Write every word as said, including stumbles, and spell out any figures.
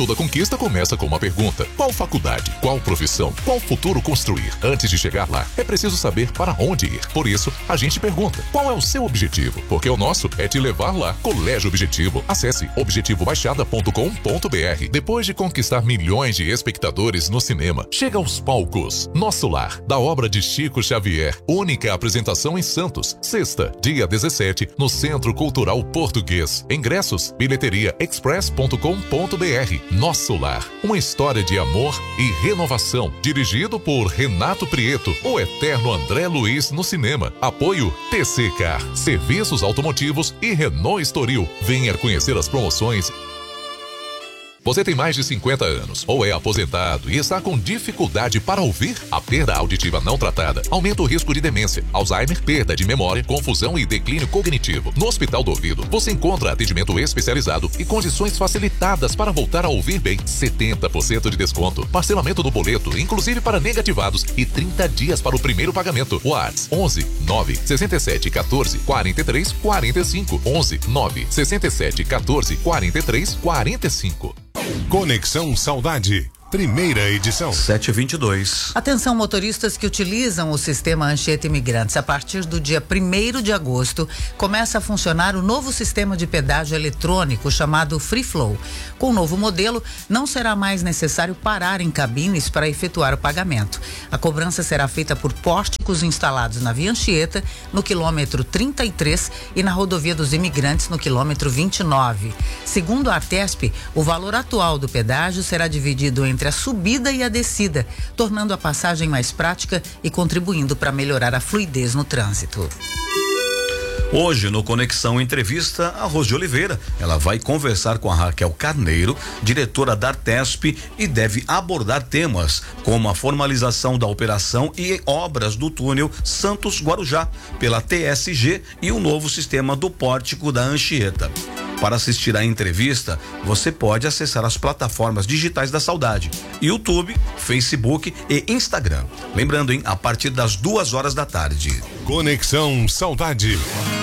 Toda conquista começa com uma pergunta: qual faculdade? Qual profissão? Qual futuro construir? Antes de chegar lá, é preciso saber para onde ir. Por isso, a gente pergunta: qual é o seu objetivo? Porque o nosso é te levar lá. Colégio Objetivo. Acesse objetivo baixada ponto com ponto br. Depois de conquistar milhões de espectadores no cinema, chega aos palcos. Nosso Lar, da obra de Chico Xavier. Única apresentação em Santos. Sexta, dia dezessete, no Centro Cultural Português. Ingressos, bilheteria express ponto com ponto br. Nosso Lar, uma história de amor e renovação. Dirigido por Renato Prieto, o eterno André Luiz no cinema. Apoio T C Car, Serviços Automotivos e Renault Estoril. Venha conhecer as promoções. Você tem mais de cinquenta anos ou é aposentado e está com dificuldade para ouvir? A perda auditiva não tratada aumenta o risco de demência, Alzheimer, perda de memória, confusão e declínio cognitivo. No Hospital do Ouvido, você encontra atendimento especializado e condições facilitadas para voltar a ouvir bem. setenta por cento de desconto, parcelamento do boleto, inclusive para negativados, e trinta dias para o primeiro pagamento. WhatsApp onze nove sessenta e sete quatorze quarenta e três quarenta e cinco. onze nove sessenta e sete quatorze quarenta e três quarenta e cinco. Conexão Saudade, primeira edição. sete e vinte e dois. Atenção, motoristas que utilizam o sistema Anchieta Imigrantes. A partir do dia primeiro de agosto, começa a funcionar o novo sistema de pedágio eletrônico chamado Free Flow. Com o novo modelo, não será mais necessário parar em cabines para efetuar o pagamento. A cobrança será feita por pórticos instalados na Via Anchieta, no quilômetro trinta e três, e na Rodovia dos Imigrantes, no quilômetro vinte e nove. Segundo a Artesp, o valor atual do pedágio será dividido entre a subida e a descida, tornando a passagem mais prática e contribuindo para melhorar a fluidez no trânsito. Hoje, no Conexão Entrevista, a Rose Oliveira, ela vai conversar com a Raquel Carneiro, diretora da Artesp, e deve abordar temas como a formalização da operação e obras do túnel Santos-Guarujá pela T S G e o novo sistema do pórtico da Anchieta. Para assistir à entrevista, você pode acessar as plataformas digitais da Saudade: YouTube, Facebook e Instagram. Lembrando, hein, a partir das duas horas da tarde. Conexão Saudade.